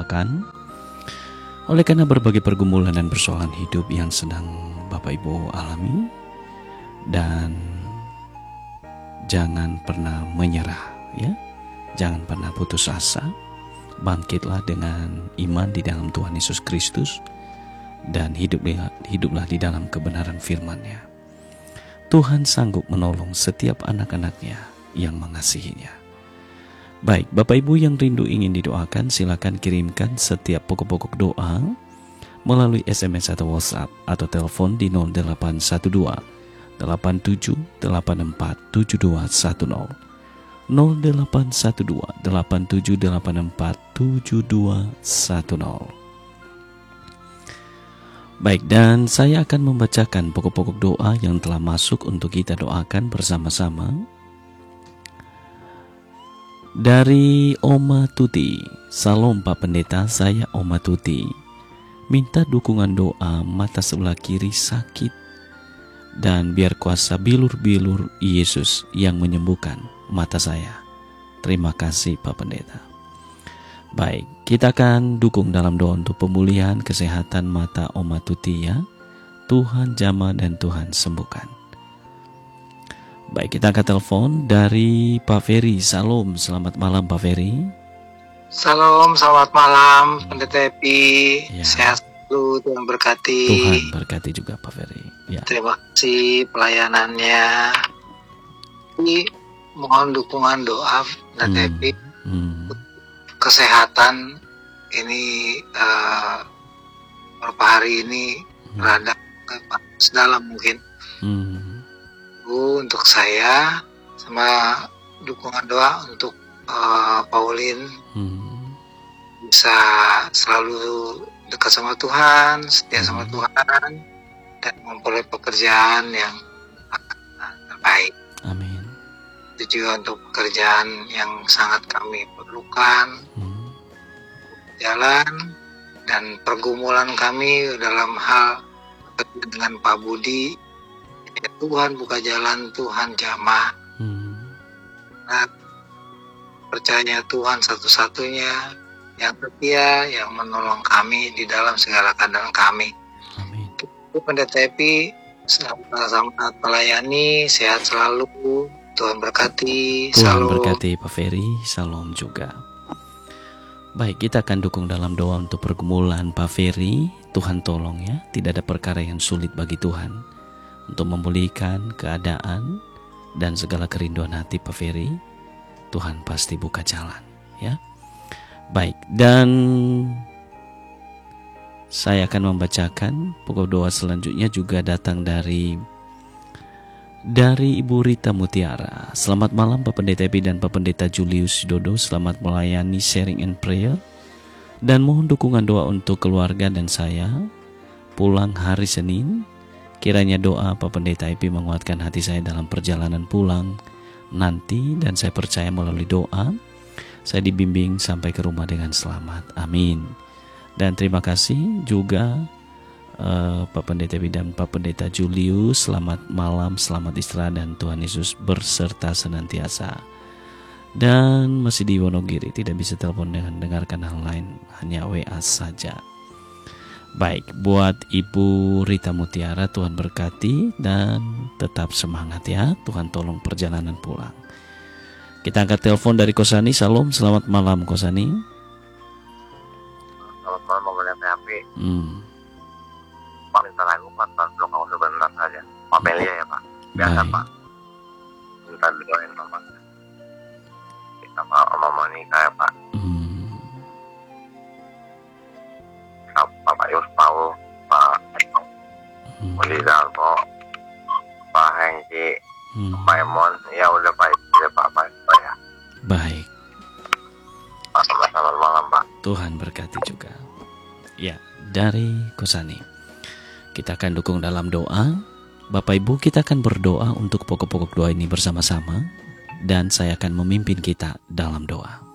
doakan. Oleh karena berbagai pergumulan dan persoalan hidup yang sedang Bapak Ibu alami, dan jangan pernah menyerah, ya. Jangan pernah putus asa. Bangkitlah dengan iman di dalam Tuhan Yesus Kristus dan hiduplah di dalam kebenaran firman-Nya. Tuhan sanggup menolong setiap anak-anak-Nya yang mengasihinya. Baik, Bapak Ibu yang rindu ingin didoakan, silakan kirimkan setiap pokok-pokok doa melalui SMS atau WhatsApp atau telepon di 0812 87 84 7210, 0812 87 84 7210. Baik, dan saya akan membacakan pokok-pokok doa yang telah masuk untuk kita doakan bersama-sama. Dari Oma Tuti. Salam Pak Pendeta, saya Oma Tuti. Minta dukungan doa mata sebelah kiri sakit, dan biar kuasa bilur-bilur Yesus yang menyembuhkan mata saya. Terima kasih Pak Pendeta. Baik, kita akan dukung dalam doa untuk pemulihan kesehatan mata Oma Tuti, ya. Tuhan jamah dan Tuhan sembuhkan. Baik, kita akan telepon dari Pak Ferry. Salam, selamat malam Pak Ferry. Salam, selamat malam Pendeta Epi, ya. Sehat selalu, Tuhan berkati. Tuhan berkati juga Pak Ferry, ya. Terima kasih pelayanannya. Ini mohon dukungan doa Pendeta Epi. Kesehatan ini beberapa hari ini rada dalam mungkin. Untuk saya, sama dukungan doa untuk Pauline bisa selalu dekat sama Tuhan, setia sama Tuhan, dan memperoleh pekerjaan yang terbaik. Amin. Itu juga untuk pekerjaan yang sangat kami perlukan, jalan, dan pergumulan kami dalam hal dengan Pak Budi. Ya, Tuhan buka jalan, Tuhan jamah. Nah, percaya Tuhan satu-satunya yang setia, yang menolong kami di dalam segala keadaan kami. Amin. Pendeta Epi, sama-sama melayani, sehat selalu, Tuhan berkati. Tuhan Salam. Berkati Pak Ferry, salam juga. Baik, kita akan dukung dalam doa untuk pergumulan Pak Ferry. Tuhan tolong, ya, tidak ada perkara yang sulit bagi Tuhan untuk memulihkan keadaan dan segala kerinduan hati Pak Ferry. Tuhan pasti buka jalan, ya. Baik, dan saya akan membacakan pokok doa selanjutnya juga datang dari Ibu Rita Mutiara. Selamat malam Pak Pendeta Epi dan Pak Pendeta Julius Dodo. Selamat melayani sharing and prayer, dan mohon dukungan doa untuk keluarga dan saya pulang hari Senin. Kiranya doa Pak Pendeta Epi menguatkan hati saya dalam perjalanan pulang nanti, dan saya percaya melalui doa saya dibimbing sampai ke rumah dengan selamat. Amin. Dan terima kasih juga Pak Pendeta Epi dan Pak Pendeta Julius. Selamat malam, selamat istirahat, dan Tuhan Yesus berserta senantiasa. Dan masih di Wonogiri, tidak bisa telepon dengan dengarkan hal lain, hanya WA saja. Baik, buat Ibu Rita Mutiara, Tuhan berkati dan tetap semangat, ya. Tuhan tolong perjalanan pulang. Kita angkat telepon dari Kosani. Salam, selamat malam Kosani. Selamat malam Pak Pendeta Epi. Pak minta lagu Pak blok aku sebentar saja. Pak Melia, ya Pak. Biasa Baik. Pak. Minta doain Mama. Kita Mama Monika, ya Pak. Pak Yus Paul, Pak Uli Darto, Pak Hengki, Pak Emon, ya udah Pak, ya Pak, ya. Baik. Pak, selamat malam Pak. Tuhan berkati juga. Ya, dari Kosani. Kita akan dukung dalam doa. Bapak Ibu, kita akan berdoa untuk pokok-pokok doa ini bersama-sama, dan saya akan memimpin kita dalam doa.